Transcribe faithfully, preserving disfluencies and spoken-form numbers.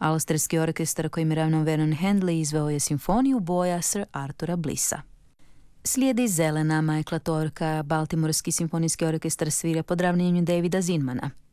Austrijski orkestar kojim ravno Vernon Handley izveo je simfoniju boja Sir Artura Blissa. Slijedi Zelena Michaela Torka, Baltimorski simfonijski orkestar svira pod ravnanjem Davida Zinmana.